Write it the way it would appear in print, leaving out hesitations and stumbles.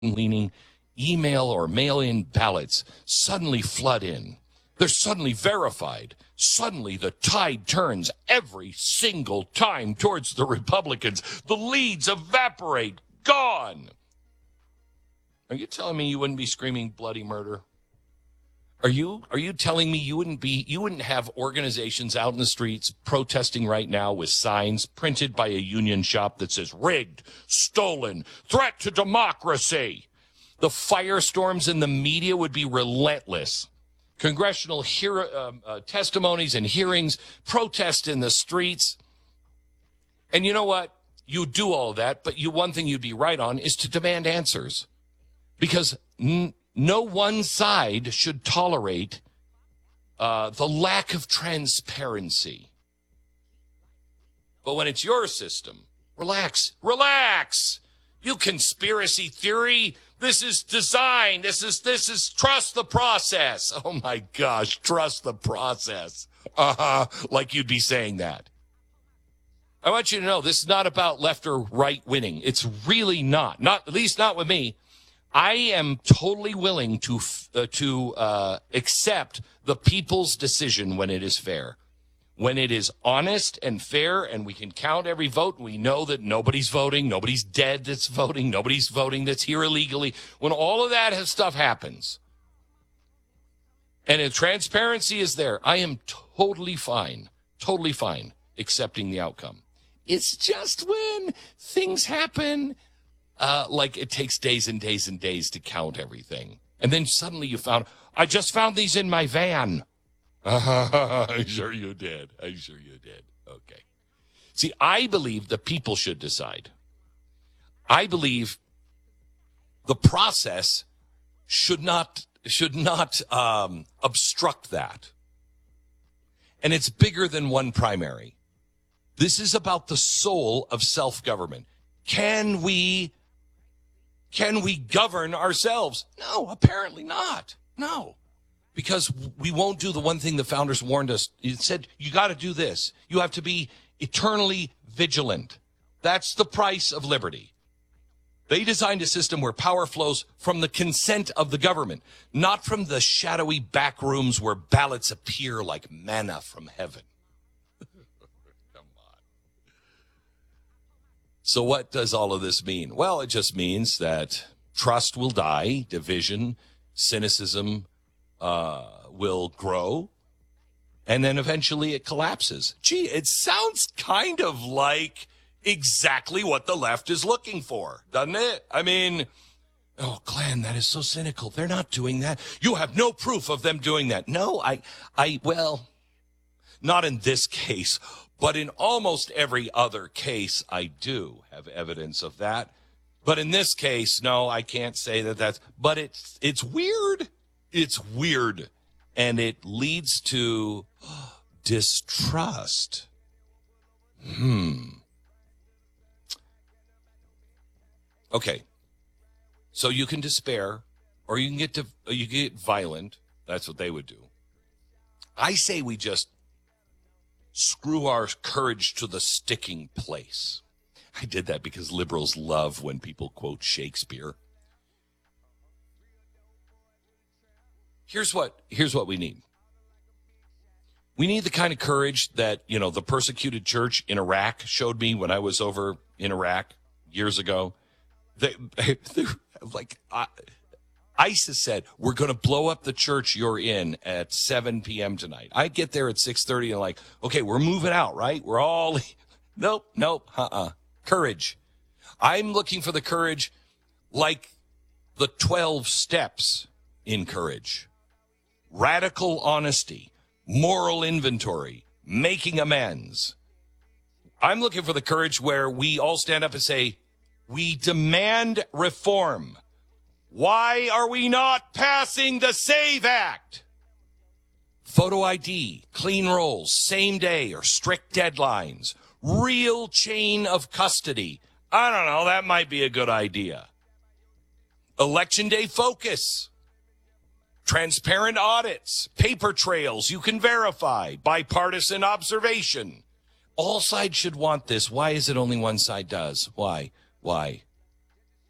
leaning email or mail-in ballots suddenly flood in. They're suddenly verified. Suddenly the tide turns every single time towards the Republicans. The leads evaporate. Gone. Are you telling me you wouldn't be screaming bloody murder? Are you telling me you wouldn't have organizations out in the streets protesting right now with signs printed by a union shop that says rigged, stolen, threat to democracy? The firestorms in the media would be relentless. Congressional testimonies and hearings, protests in the streets. And you know what? You do all of that, but one thing you'd be right on is to demand answers. Because no one side should tolerate the lack of transparency. But when it's your system, relax. You conspiracy theory. This is design. This is trust the process. Oh my gosh, trust the process. Like you'd be saying that. I want you to know this is not about left or right winning. It's really not. At least not with me. I am totally willing to accept the people's decision when it is fair. When it is honest and fair and we can count every vote, we know that nobody's voting, nobody's dead that's voting, nobody's voting that's here illegally. When all of that stuff happens and if transparency is there, I am totally fine accepting the outcome. It's just when things happen, like it takes days and days and days to count everything. And then suddenly you found, I just found these in my van. I'm sure you did. Okay. See, I believe the people should decide. I believe the process should not obstruct that. And it's bigger than one primary. This is about the soul of self-government. Can we govern ourselves? No, apparently not. No. Because we won't do the one thing the founders warned us. It said, you got to do this. You have to be eternally vigilant. That's the price of liberty. They designed a system where power flows from the consent of the government, not from the shadowy back rooms where ballots appear like manna from heaven. Come on. So what does all of this mean? Well, it just means that trust will die, division, cynicism, will grow, and then eventually it collapses. Gee, it sounds kind of like exactly what the left is looking for, doesn't it? I mean, oh, Glenn, that is so cynical. They're not doing that. You have no proof of them doing that. No, well, not in this case, but in almost every other case, I do have evidence of that. But in this case, no, I can't say but it's weird. It's weird, and it leads to distrust. Okay, so you can despair, or you can get violent. That's what they would do. I say we just screw our courage to the sticking place. I did that because liberals love when people quote Shakespeare. Here's what we need. We need the kind of courage that, the persecuted church in Iraq showed me when I was over in Iraq years ago. They like, ISIS said, we're going to blow up the church you're in at 7 p.m. tonight. I get there at 6:30 and like, okay, we're moving out, right? We're all, nope, courage. I'm looking for the courage like the 12 steps in courage. Radical honesty, moral inventory, making amends. I'm looking for the courage where we all stand up and say, we demand reform. Why are we not passing the SAVE Act? Photo ID, clean rolls, same day or strict deadlines, real chain of custody. I don't know, that might be a good idea. Election day focus. Transparent audits, paper trails you can verify, bipartisan observation. All sides should want this. Why is it only one side does? Why?